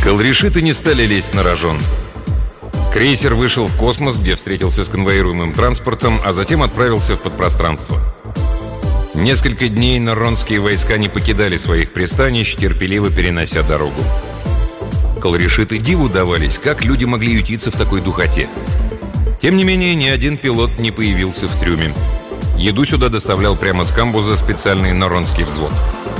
Колрешиты не стали лезть на рожон. Крейсер вышел в космос, где встретился с конвоируемым транспортом, а затем отправился в подпространство. Несколько дней наронские войска не покидали своих пристанищ, терпеливо перенося дорогу. Колрешиты диву давались, как люди могли ютиться в такой духоте. Тем не менее, ни один пилот не появился в трюме. Еду сюда доставлял прямо с камбуза специальный наронский взвод.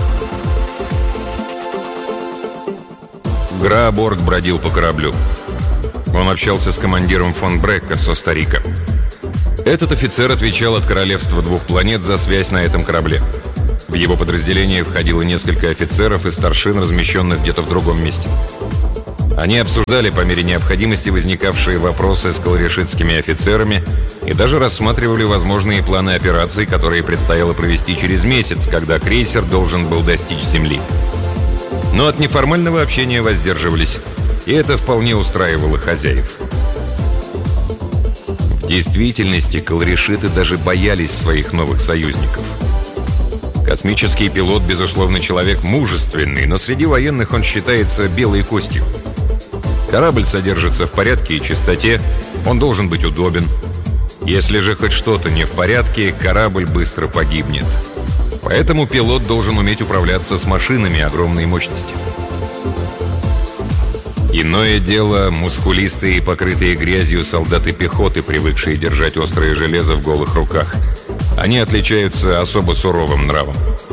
Грааборг бродил по кораблю. Он общался с командиром фон Брекка со Старика. Этот офицер отвечал от королевства двух планет за связь на этом корабле. В его подразделение входило несколько офицеров и старшин, размещенных где-то в другом месте. Они обсуждали по мере необходимости возникавшие вопросы с колрешитскими офицерами и даже рассматривали возможные планы операций, которые предстояло провести через месяц, когда крейсер должен был достичь Земли. Но от неформального общения воздерживались, и это вполне устраивало хозяев. В действительности колрешиты даже боялись своих новых союзников. Космический пилот, безусловно, человек мужественный, но среди военных он считается белой костью. Корабль содержится в порядке и чистоте, он должен быть удобен. Если же хоть что-то не в порядке, корабль быстро погибнет. Поэтому пилот должен уметь управляться с машинами огромной мощности. Иное дело — мускулистые и покрытые грязью солдаты пехоты, привыкшие держать острое железо в голых руках. Они отличаются особо суровым нравом.